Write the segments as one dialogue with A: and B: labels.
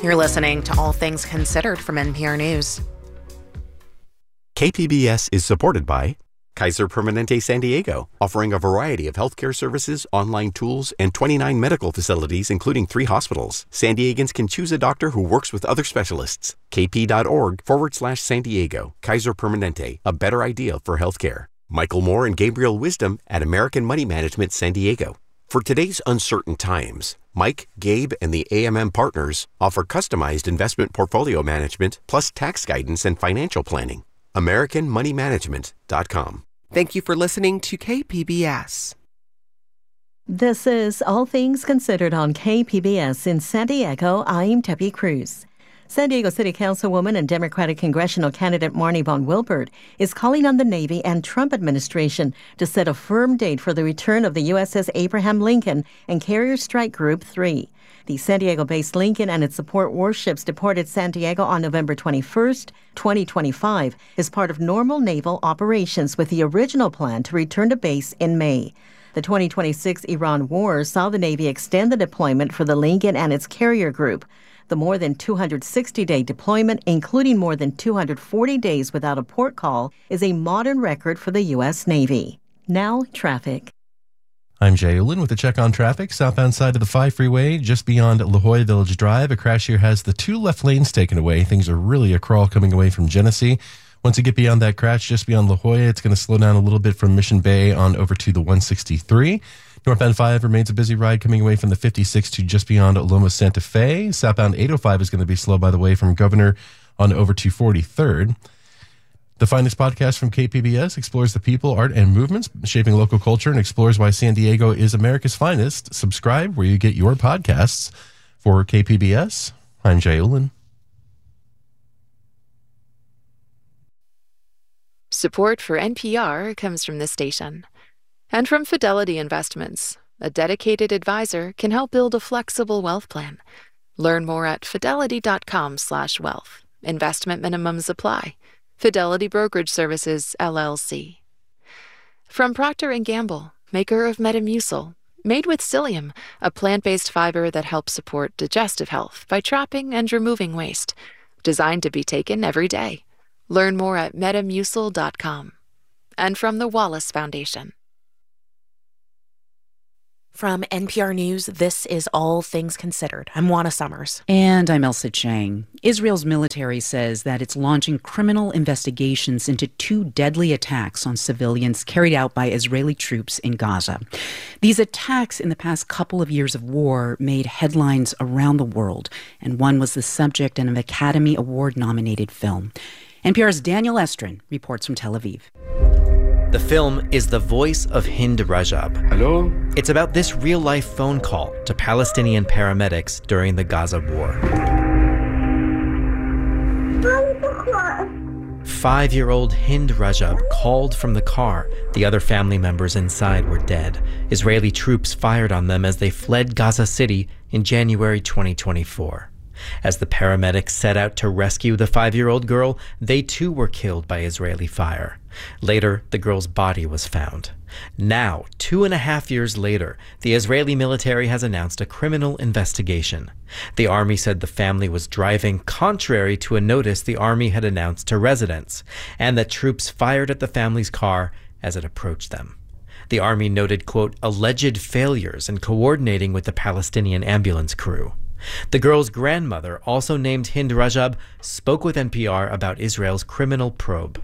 A: You're listening to All Things Considered from NPR News.
B: KPBS is supported by Kaiser Permanente San Diego, offering a variety of healthcare services, online tools, and 29 medical facilities, including 3 hospitals. San Diegans can choose a doctor who works with other specialists. kp.org/San Diego. Kaiser Permanente, a better idea for healthcare. Michael Moore and Gabriel Wisdom at American Money Management San Diego. For today's uncertain times, Mike, Gabe, and the AMM partners offer customized investment portfolio management plus tax guidance and financial planning. AmericanMoneyManagement.com.
C: Thank you for listening to KPBS.
D: This is All Things Considered on KPBS in San Diego. I'm Debbie Cruz. San Diego City Councilwoman and Democratic congressional candidate Marnie Von Wilbert is calling on the Navy and Trump administration to set a firm date for the return of the USS Abraham Lincoln and Carrier Strike Group 3. The San Diego-based Lincoln and its support warships deported San Diego on November 21st, 2025, as part of normal naval operations with the original plan to return to base in May. The 2026 Iran war saw the Navy extend the deployment for the Lincoln and its carrier group. The more than 260-day deployment, including more than 240 days without a port call, is a modern record for the U.S. Navy. Now, traffic.
E: I'm Jay Olin with a check on traffic. Southbound side of the 5 freeway, just beyond La Jolla Village Drive. A crash here has the 2 left lanes taken away. Things are really a crawl coming away from Genesee. Once you get beyond that crash, just beyond La Jolla, it's going to slow down a little bit from Mission Bay on over to the 163. Northbound 5 remains a busy ride coming away from the 56 to just beyond Loma Santa Fe. Southbound 805 is going to be slow, by the way, from Governor on over to 43rd. The Finest podcast from KPBS explores the people, art, and movements shaping local culture and explores why San Diego is America's finest. Subscribe where you get your podcasts. For KPBS, I'm Jay Olin.
F: Support for NPR comes from this station. And from Fidelity Investments, a dedicated advisor can help build a flexible wealth plan. Learn more at fidelity.com/wealth. Investment minimums apply. Fidelity Brokerage Services, LLC. From Procter & Gamble, maker of Metamucil, made with psyllium, a plant-based fiber that helps support digestive health by trapping and removing waste. Designed to be taken every day. Learn more at metamucil.com. And from the Wallace Foundation.
A: From NPR News, this is All Things Considered. I'm Juana Summers.
G: And I'm Elsa Chang. Israel's military says that it's launching criminal investigations into 2 deadly attacks on civilians carried out by Israeli troops in Gaza. These attacks in the past couple of years of war made headlines around the world, and one was the subject of an Academy Award-nominated film. NPR's Daniel Estrin reports from Tel Aviv.
H: The film is The Voice of Hind Rajab.
I: Hello?
H: It's about this real-life phone call to Palestinian paramedics during the Gaza war. 5-year-old Hind Rajab called from the car. The other family members inside were dead. Israeli troops fired on them as they fled Gaza City in January 2024. As the paramedics set out to rescue the 5-year-old girl, they too were killed by Israeli fire. Later, the girl's body was found. Now, 2.5 years later, the Israeli military has announced a criminal investigation. The army said the family was driving contrary to a notice the army had announced to residents, and that troops fired at the family's car as it approached them. The army noted, quote, alleged failures in coordinating with the Palestinian ambulance crew. The girl's grandmother, also named Hind Rajab, spoke with NPR about Israel's criminal probe.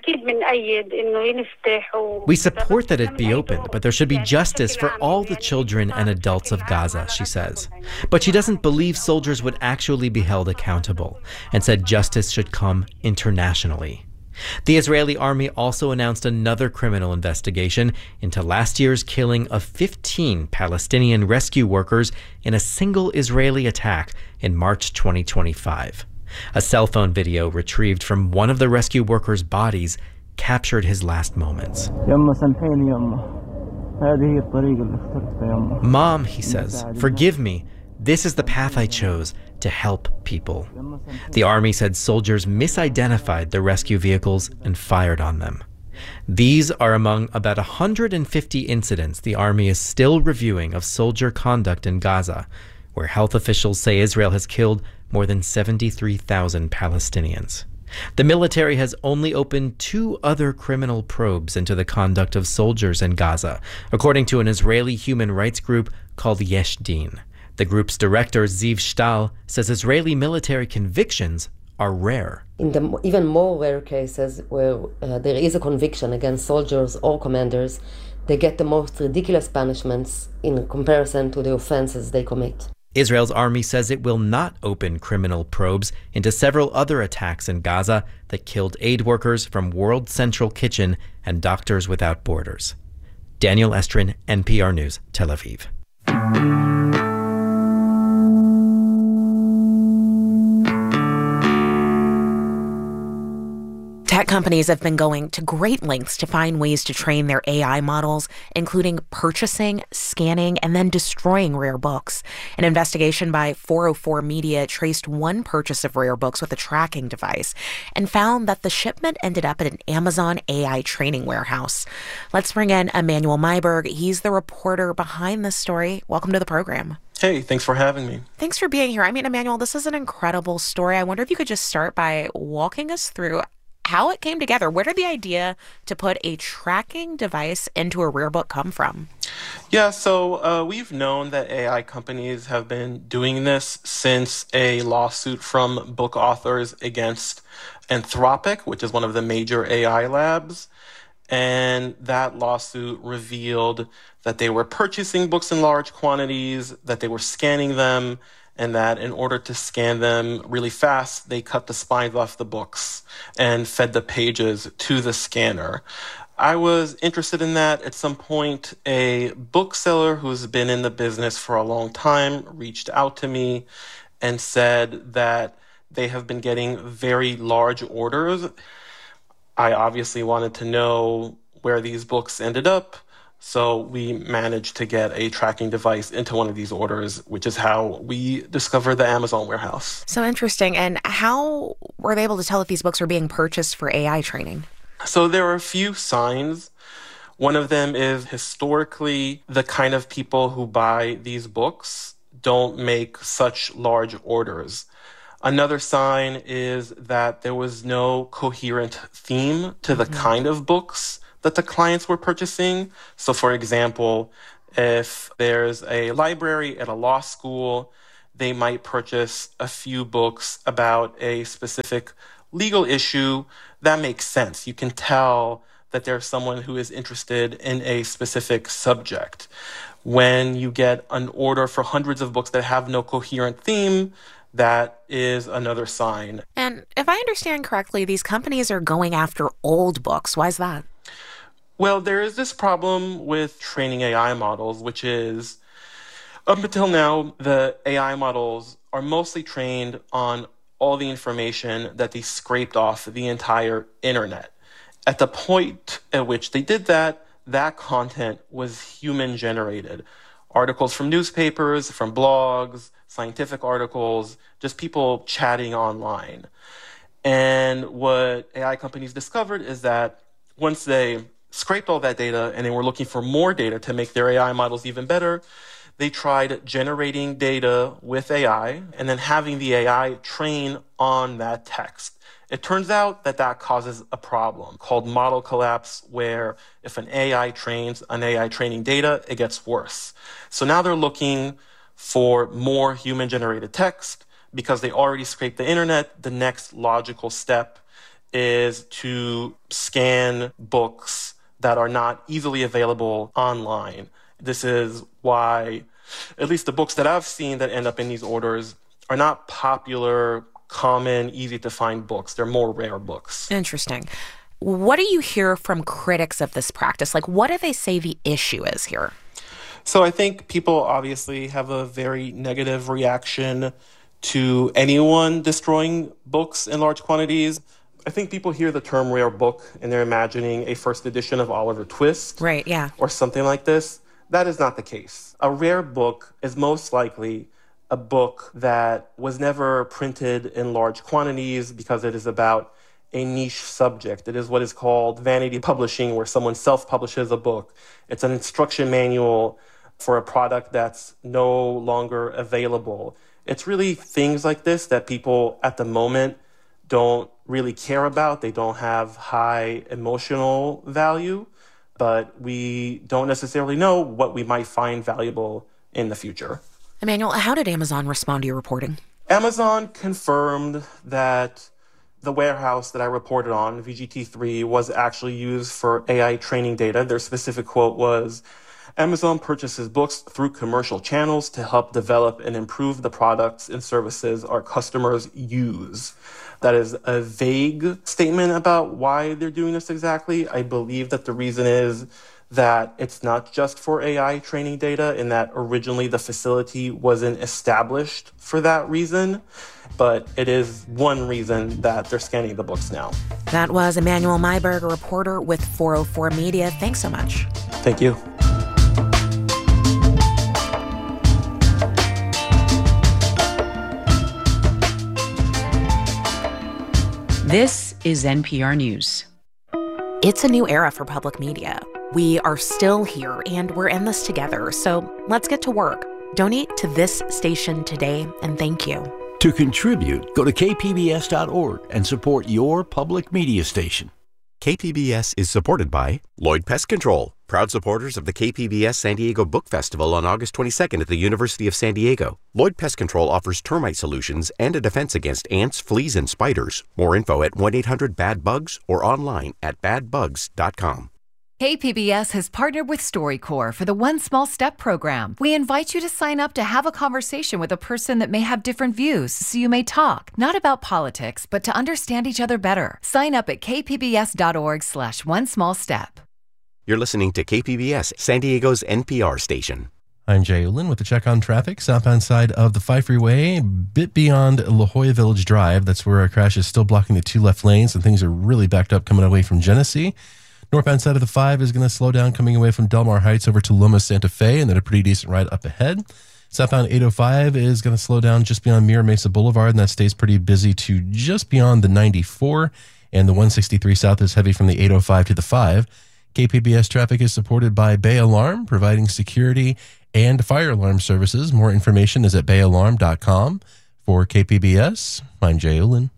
H: We support that it be opened, but there should be justice for all the children and adults of Gaza, she says. But she doesn't believe soldiers would actually be held accountable, and said justice should come internationally. The Israeli army also announced another criminal investigation into last year's killing of 15 Palestinian rescue workers in a single Israeli attack in March 2025. A cell phone video retrieved from one of the rescue workers' bodies captured his last moments. Mom, he says, forgive me. This is the path I chose to help people. The army said soldiers misidentified the rescue vehicles and fired on them. These are among about 150 incidents the army is still reviewing of soldier conduct in Gaza, where health officials say Israel has killed more than 73,000 Palestinians. The military has only opened 2 other criminal probes into the conduct of soldiers in Gaza, according to an Israeli human rights group called Yesh Din. The group's director, Ziv Shtal, says Israeli military convictions are rare.
I: In the even more rare cases where there is a conviction against soldiers or commanders, they get the most ridiculous punishments in comparison to the offenses they commit.
H: Israel's army says it will not open criminal probes into several other attacks in Gaza that killed aid workers from World Central Kitchen and Doctors Without Borders. Daniel Estrin, NPR News, Tel Aviv.
A: Tech companies have been going to great lengths to find ways to train their AI models, including purchasing, scanning, and then destroying rare books. An investigation by 404 Media traced one purchase of rare books with a tracking device and found that the shipment ended up at an Amazon AI training warehouse. Let's bring in Emmanuel Myberg. He's the reporter behind this story. Welcome to the program.
J: Hey, thanks for having me.
A: Thanks for being here. I mean, Emmanuel, this is an incredible story. I wonder if you could just start by walking us through how it came together. Where did the idea to put a tracking device into a rare book come from?
J: Yeah, so we've known that AI companies have been doing this since a lawsuit from book authors against Anthropic, which is one of the major AI labs. And that lawsuit revealed that they were purchasing books in large quantities, that they were scanning them, and that in order to scan them really fast, they cut the spines off the books and fed the pages to the scanner. I was interested in that. At some point, a bookseller who's been in the business for a long time reached out to me and said that they have been getting very large orders. I obviously wanted to know where these books ended up. So we managed to get a tracking device into one of these orders, which is how we discovered the Amazon warehouse.
A: So interesting. And how were they able to tell if these books were being purchased for AI training?
J: So there are a few signs. One of them is historically the kind of people who buy these books don't make such large orders. Another sign is that there was no coherent theme to the kind of books that the clients were purchasing. So, for example, if there's a library at a law school, they might purchase a few books about a specific legal issue. That makes sense. You can tell that there's someone who is interested in a specific subject. When you get an order for hundreds of books that have no coherent theme, that is another sign.
A: And if I understand correctly, these companies are going after old books. Why is that?
J: Well, there is this problem with training AI models, which is, up until now, the AI models are mostly trained on all the information that they scraped off the entire internet. At the point at which they did that, that content was human-generated. Articles from newspapers, from blogs, scientific articles, just people chatting online. And what AI companies discovered is that once they scraped all that data and they were looking for more data to make their AI models even better, they tried generating data with AI and then having the AI train on that text. It turns out that that causes a problem called model collapse, where if an AI trains on AI training data, it gets worse. So now they're looking for more human-generated text because they already scraped the internet. The next logical step is to scan books that are not easily available online. This is why, at least the books that I've seen that end up in these orders are not popular, common, easy to find books. They're more rare books.
A: Interesting. What do you hear from critics of this practice? Like, what do they say the issue is here?
J: So I think people obviously have a very negative reaction to anyone destroying books in large quantities. I think people hear the term rare book and they're imagining a first edition of Oliver Twist.
A: Right, yeah.
J: Or something like this. That is not the case. A rare book is most likely a book that was never printed in large quantities because it is about a niche subject. It is what is called vanity publishing, where someone self-publishes a book. It's an instruction manual for a product that's no longer available. It's really things like this that people at the moment don't really care about. They don't have high emotional value, but we don't necessarily know what we might find valuable in the future.
A: Emmanuel, how did Amazon respond to your reporting?
J: Amazon confirmed that the warehouse that I reported on, VGT3, was actually used for AI training data. Their specific quote was, Amazon purchases books through commercial channels to help develop and improve the products and services our customers use. That is a vague statement about why they're doing this exactly. I believe that the reason is that it's not just for AI training data, and that originally the facility wasn't established for that reason, but it is one reason that they're scanning the books now.
A: That was Emmanuel Myberg, a reporter with 404 Media. Thanks so much.
J: Thank you.
G: This is NPR News.
A: It's a new era for public media. We are still here, and we're in this together. So let's get to work. Donate to this station today, and thank you.
K: To contribute, go to kpbs.org and support your public media station.
B: KPBS is supported by Lloyd Pest Control, proud supporters of the KPBS San Diego Book Festival on August 22nd at the University of San Diego. Lloyd Pest Control offers termite solutions and a defense against ants, fleas, and spiders. More info at 1-800-BAD-BUGS or online at badbugs.com.
L: KPBS has partnered with StoryCorps for the One Small Step program. We invite you to sign up to have a conversation with a person that may have different views, so you may talk, not about politics, but to understand each other better. Sign up at kpbs.org/onesmallstep.
B: You're listening to KPBS, San Diego's NPR station.
E: I'm Jay Olin with the check on traffic. Southbound side of the 5 freeway, a bit beyond La Jolla Village Drive. That's where a crash is still blocking the 2 left lanes, and things are really backed up coming away from Genesee. Northbound side of the 5 is going to slow down coming away from Del Mar Heights over to Loma Santa Fe, and then a pretty decent ride up ahead. Southbound 805 is going to slow down just beyond Mira Mesa Boulevard, and that stays pretty busy to just beyond the 94. And the 163 South is heavy from the 805 to the 5. KPBS traffic is supported by Bay Alarm, providing security and fire alarm services. More information is at bayalarm.com. For KPBS, I'm Jay Olin.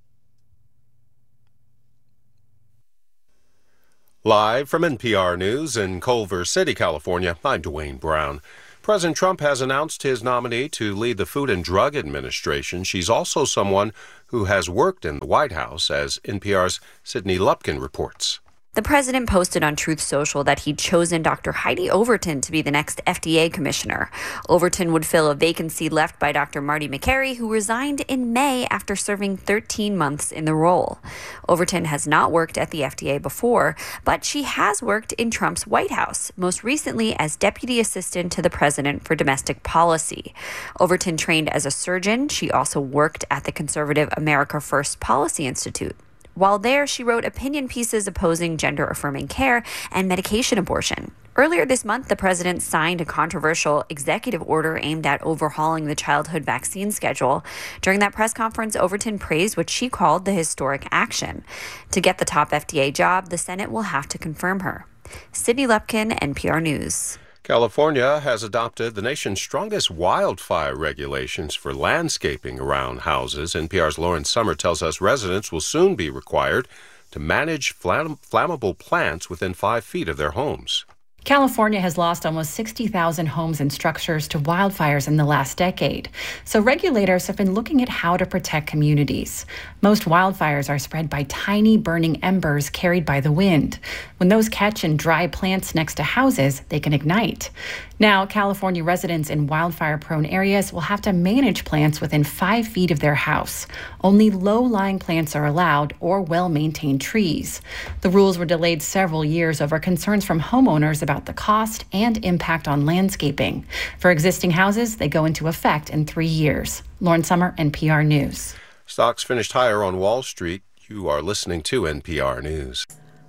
M: Live from NPR News in Culver City, California, I'm Dwayne Brown. President Trump has announced his nominee to lead the Food and Drug Administration. She's also someone who has worked in the White House, as NPR's Sydney Lupkin reports.
N: The president posted on Truth Social that he'd chosen Dr. Heidi Overton to be the next FDA commissioner. Overton would fill a vacancy left by Dr. Marty Makary, who resigned in May after serving 13 months in the role. Overton has not worked at the FDA before, but she has worked in Trump's White House, most recently as deputy assistant to the president for domestic policy. Overton trained as a surgeon. She also worked at the conservative America First Policy Institute. While there, she wrote opinion pieces opposing gender-affirming care and medication abortion. Earlier this month, the president signed a controversial executive order aimed at overhauling the childhood vaccine schedule. During that press conference, Overton praised what she called the historic action. To get the top FDA job, the Senate will have to confirm her. Sydney Lupkin, NPR News.
M: California has adopted the nation's strongest wildfire regulations for landscaping around houses. NPR's Lauren Summer tells us residents will soon be required to manage flammable plants within 5 feet of their homes.
O: California has lost almost 60,000 homes and structures to wildfires in the last decade. So regulators have been looking at how to protect communities. Most wildfires are spread by tiny burning embers carried by the wind. When those catch in dry plants next to houses, they can ignite. Now, California residents in wildfire-prone areas will have to manage plants within 5 feet of their house. Only low-lying plants are allowed, or well-maintained trees. The rules were delayed several years over concerns from homeowners about the cost and impact on landscaping. For existing houses, they go into effect in 3 years. Lauren Summer, NPR News.
M: Stocks finished higher on Wall Street. You are listening to NPR News.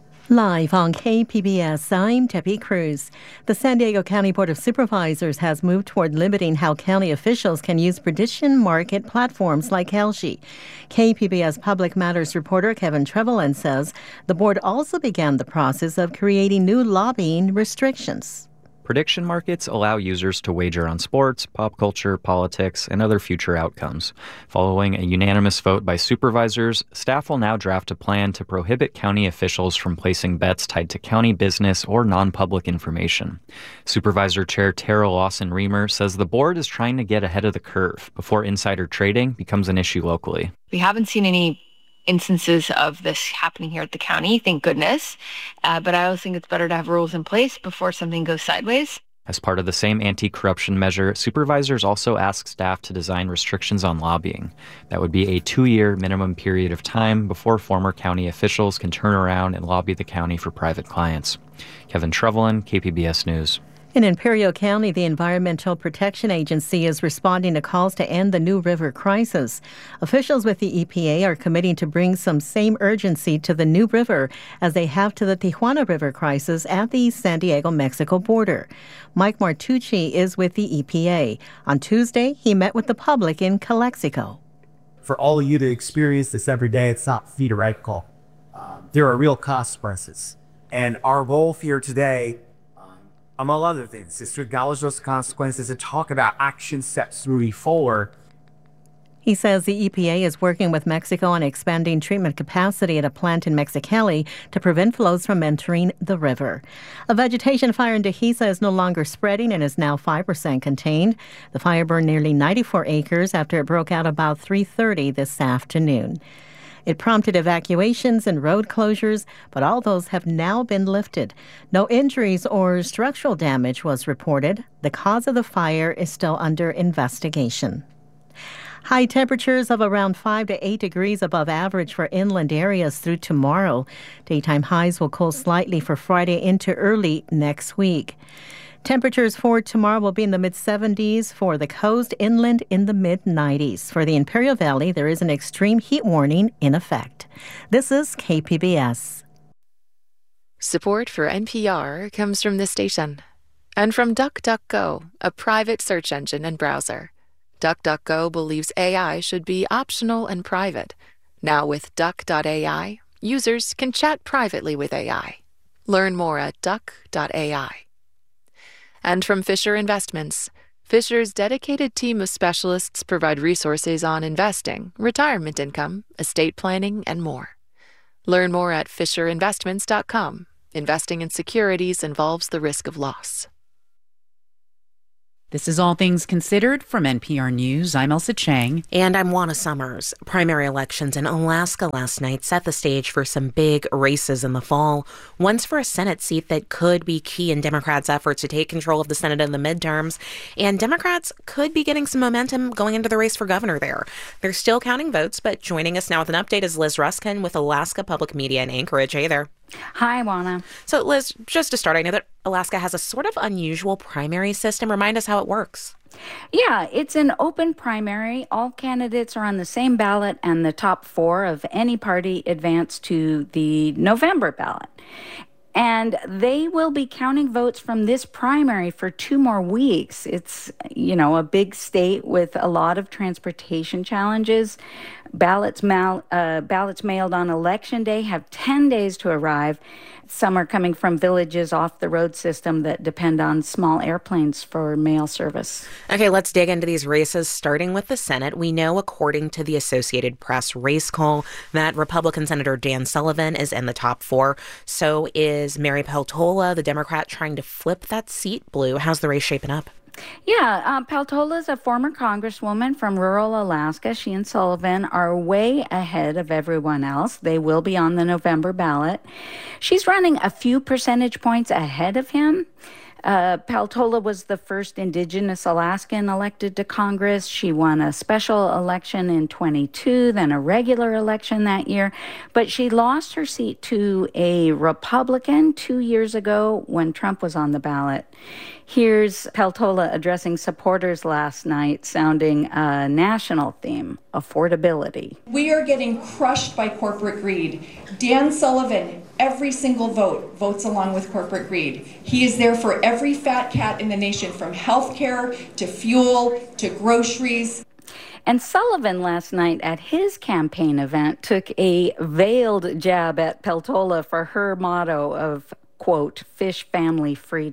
D: Live on KPBS, I'm Debbie Cruz. The San Diego County Board of Supervisors has moved toward limiting how county officials can use prediction market platforms like Kalshi. KPBS Public Matters reporter Kevin Trevelyan says the board also began the process of creating new lobbying restrictions.
P: Prediction markets allow users to wager on sports, pop culture, politics, and other future outcomes. Following a unanimous vote by supervisors, staff will now draft a plan to prohibit county officials from placing bets tied to county business or non-public information. Supervisor Chair Tara Lawson-Remer says the board is trying to get ahead of the curve before insider trading becomes an issue locally.
Q: We haven't seen any instances of this happening here at the county, thank goodness. But I always think it's better to have rules in place before something goes sideways.
P: As part of the same anti-corruption measure, supervisors also ask staff to design restrictions on lobbying. That would be a 2-year minimum period of time before former county officials can turn around and lobby the county for private clients. Kevin Trevelyan, KPBS News.
D: In Imperial County, the Environmental Protection Agency is responding to calls to end the New River crisis. Officials with the EPA are committing to bring some same urgency to the New River as they have to the Tijuana River crisis at the San Diego-Mexico border. Mike Martucci is with the EPA. On Tuesday, he met with the public in Calexico.
R: For all of you to experience this every day, it's not theoretical. There are real consequences. And our goal here today, among other things, is to acknowledge those consequences and talk about action steps moving forward.
D: He says the EPA is working with Mexico on expanding treatment capacity at a plant in Mexicali to prevent flows from entering the river. A vegetation fire in Dehesa is no longer spreading and is now 5% contained. The fire burned nearly 94 acres after it broke out about 3:30 this afternoon. It prompted evacuations and road closures, but all those have now been lifted. No injuries or structural damage was reported. The cause of the fire is still under investigation. High temperatures of around 5 to 8 degrees above average for inland areas through tomorrow. Daytime highs will cool slightly for Friday into early next week. Temperatures for tomorrow will be in the mid-70s, for the coast, inland in the mid-90s. For the Imperial Valley, there is an extreme heat warning in effect. This is KPBS.
F: Support for NPR comes from this station and from DuckDuckGo, a private search engine and browser. DuckDuckGo believes AI should be optional and private. Now with Duck.ai, users can chat privately with AI. Learn more at Duck.ai. And from Fisher Investments, Fisher's dedicated team of specialists provide resources on investing, retirement income, estate planning, and more. Learn more at FisherInvestments.com. Investing in securities involves the risk of loss.
G: This is All Things Considered from NPR News. I'm Elsa Chang.
A: And I'm Juana Summers. Primary elections in Alaska last night set the stage for some big races in the fall. One's for a Senate seat that could be key in Democrats' efforts to take control of the Senate in the midterms. And Democrats could be getting some momentum going into the race for governor there. They're still counting votes, but joining us now with an update is Liz Ruskin with Alaska Public Media in Anchorage. Hey there.
S: Hi, Juana.
A: So, Liz, just to start, I know that Alaska has a sort of unusual primary system. Remind us how it works.
S: Yeah, it's an open primary. All candidates are on the same ballot, and the top 4 of any party advance to the November ballot. And they will be counting votes from this primary for 2 more weeks. It's, a big state with a lot of transportation challenges. Ballots mailed on Election Day have 10 days to arrive. Some are coming from villages off the road system that depend on small airplanes for mail service.
A: Okay, let's dig into these races, starting with the Senate. We know, according to the Associated Press race call, that Republican Senator Dan Sullivan is in the top 4. So is Mary Peltola, the Democrat, trying to flip that seat blue. How's the race shaping up?
S: Yeah, Peltola is a former congresswoman from rural Alaska. She and Sullivan are way ahead of everyone else. They will be on the November ballot. She's running a few percentage points ahead of him. Peltola was the first Indigenous Alaskan elected to Congress. She won a special election in 22, then a regular election that year. But she lost her seat to a Republican 2 years ago when Trump was on the ballot. Here's Peltola addressing supporters last night, sounding a national theme, affordability.
T: We are getting crushed by corporate greed. Dan Sullivan, every single vote, votes along with corporate greed. He is there for every fat cat in the nation, from healthcare to fuel to groceries.
S: And Sullivan last night at his campaign event took a veiled jab at Peltola for her motto of, quote, fish family freedom.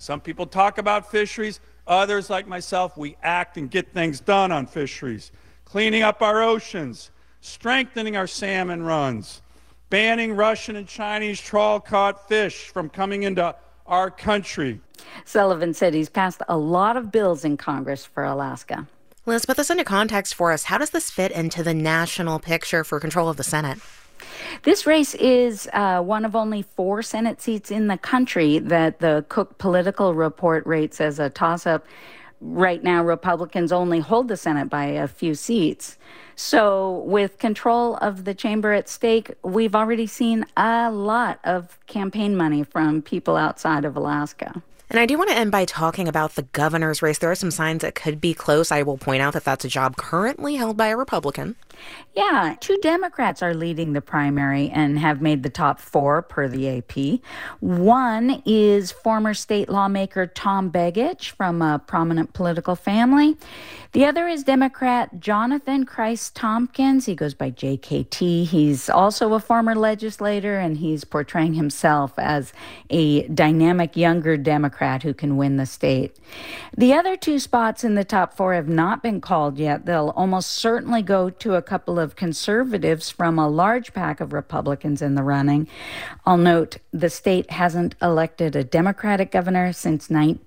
U: Some people talk about fisheries. Others, like myself, we act and get things done on fisheries. Cleaning up our oceans, strengthening our salmon runs, banning Russian and Chinese trawl-caught fish from coming into our country.
S: Sullivan said he's passed a lot of bills in Congress for Alaska.
A: Liz, put this into context for us. How does this fit into the national picture for control of the Senate?
S: This race is one of only 4 Senate seats in the country that the Cook Political Report rates as a toss-up. Right now, Republicans only hold the Senate by a few seats. So with control of the chamber at stake, we've already seen a lot of campaign money from people outside of Alaska.
A: And I do want to end by talking about the governor's race. There are some signs it could be close. I will point out that that's a job currently held by a Republican.
S: Yeah, 2 Democrats are leading the primary and have made the top 4 per the AP. One is former state lawmaker Tom Begich from a prominent political family. The other is Democrat Jonathan Christ Tompkins. He goes by JKT. He's also a former legislator, and he's portraying himself as a dynamic younger Democrat who can win the state. The other 2 spots in the top 4 have not been called yet. They'll almost certainly go to a couple of conservatives from a large pack of Republicans in the running. I'll note the state hasn't elected a Democratic governor since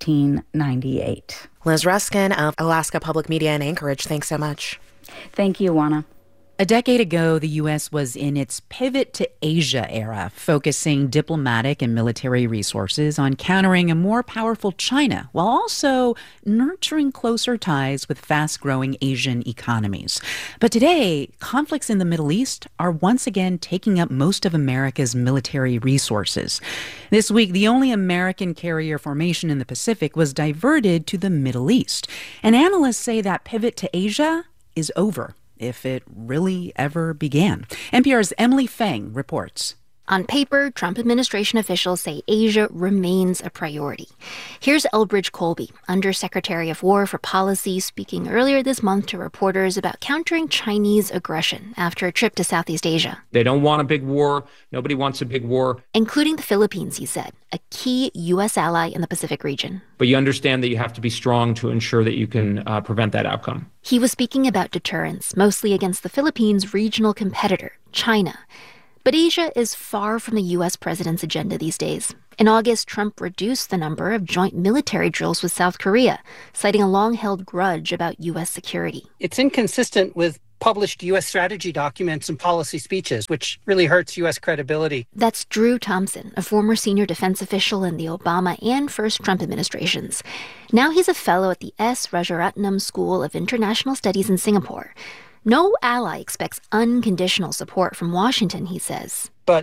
S: 1998.
A: Liz Ruskin of Alaska Public Media in Anchorage, thanks so much.
S: Thank you, Juana.
G: A decade ago, the U.S. was in its pivot to Asia era, focusing diplomatic and military resources on countering a more powerful China, while also nurturing closer ties with fast-growing Asian economies. But today, conflicts in the Middle East are once again taking up most of America's military resources. This week, the only American carrier formation in the Pacific was diverted to the Middle East. And analysts say that pivot to Asia is over, if it really ever began. NPR's Emily Feng reports.
V: On paper, Trump administration officials say Asia remains a priority. Here's Elbridge Colby, Undersecretary of War for Policy, speaking earlier this month to reporters about countering Chinese aggression after a trip to Southeast Asia.
W: They don't want a big war. Nobody wants a big war.
V: Including the Philippines, he said, a key U.S. ally in the Pacific region.
W: But you understand that you have to be strong to ensure that you can prevent that outcome.
V: He was speaking about deterrence, mostly against the Philippines' regional competitor, China. But Asia is far from the U.S. president's agenda these days. In August, Trump reduced the number of joint military drills with South Korea, citing a long-held grudge about U.S. security.
X: It's inconsistent with published U.S. strategy documents and policy speeches, which really hurts U.S. credibility.
V: That's Drew Thompson, a former senior defense official in the Obama and first Trump administrations. Now he's a fellow at the S. Rajaratnam School of International Studies in Singapore. No ally expects unconditional support from Washington, he says.
X: But